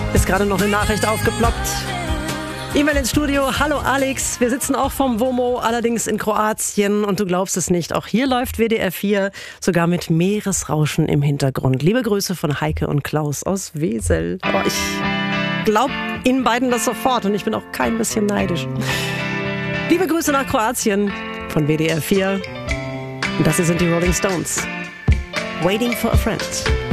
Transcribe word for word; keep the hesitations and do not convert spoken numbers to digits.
Ist gerade noch eine Nachricht aufgeploppt. E-Mail ins Studio. Hallo Alex, wir sitzen auch vom WOMO, allerdings in Kroatien und du glaubst es nicht, auch hier läuft W D R vier, sogar mit Meeresrauschen im Hintergrund. Liebe Grüße von Heike und Klaus aus Wesel. Oh, ich glaube Ihnen beiden das sofort und ich bin auch kein bisschen neidisch. Liebe Grüße nach Kroatien von W D R vier. Und das hier sind die Rolling Stones. Waiting for a Friend.